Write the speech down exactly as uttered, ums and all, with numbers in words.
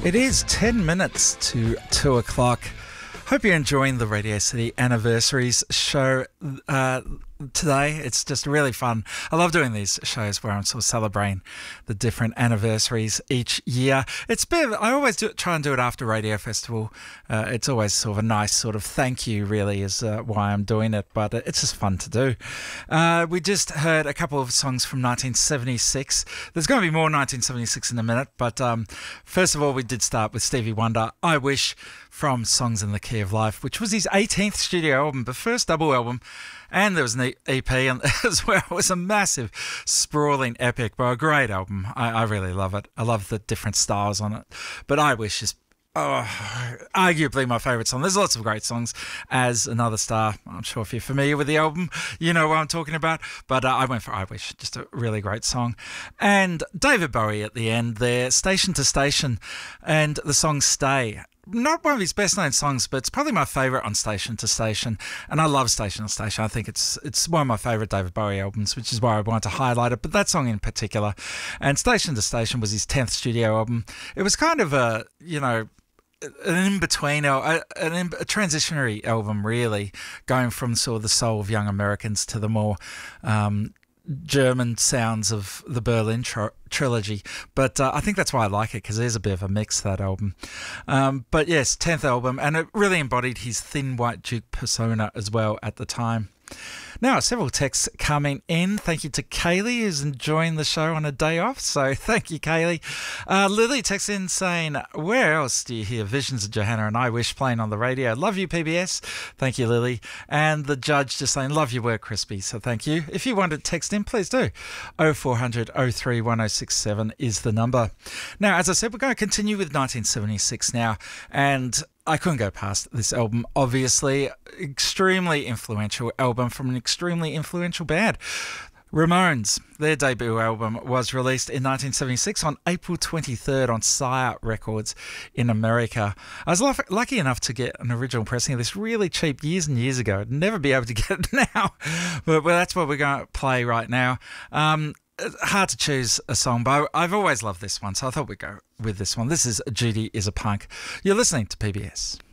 It is ten minutes to two o'clock. Hope you're enjoying the Radio City Anniversaries show uh, today. It's just really fun. I love doing these shows where I'm sort of celebrating the different anniversaries each year. It's a bit of, I always do, try and do it after Radio Festival. Uh, it's always sort of a nice sort of thank you, really, is uh, why I'm doing it, but it's just fun to do. Uh, we just heard a couple of songs from nineteen seventy-six. There's going to be more nineteen seventy-six in a minute, but um, first of all, we did start with Stevie Wonder, I Wish, from Songs in the Key of Life, which was his eighteenth studio album, the first double album, and there was an E P and as well. It was a massive, sprawling epic, but a great album. I, I really love it. I love the different styles on it. But I Wish is oh, arguably my favourite song. There's lots of great songs. As Another Star, I'm sure if you're familiar with the album, you know what I'm talking about. But uh, I went for I Wish, just a really great song. And David Bowie at the end there, Station to Station, and the song Stay. Not one of his best known songs, but it's probably my favourite on Station to Station. And I love Station to Station. I think it's it's one of my favourite David Bowie albums, which is why I wanted to highlight it. But that song in particular. And Station to Station was his tenth studio album. It was kind of a, you know, an in-between, a, an in, a transitionary album, really, going from sort of the soul of Young Americans to the more Um, German sounds of the Berlin tr- trilogy, but uh, I think that's why I like it, because there's a bit of a mix, that album. Um, but yes, tenth album, and it really embodied his Thin White Duke persona as well at the time. Now, several texts coming in. Thank you to Kaylee, who's enjoying the show on a day off. So thank you, Kaylee. Uh, Lily texts in saying, where else do you hear Visions of Johanna and I Wish playing on the radio? Love you, P B S. Thank you, Lily. And the judge just saying, love your work, Crispy. So thank you. If you want to text in, please do. oh four hundred oh three one oh six seven is the number. Now, as I said, we're going to continue with nineteen seventy-six now. And I couldn't go past this album, obviously. Extremely influential album from an extremely influential band. Ramones, their debut album was released in nineteen seventy-six on April twenty-third on Sire Records in America. I was lucky enough to get an original pressing of this really cheap years and years ago. I'd never be able to get it now, but well, that's what we're going to play right now. Um, hard to choose a song, but I've always loved this one, so I thought we'd go with this one. This is Judy is a Punk. You're listening to P B S.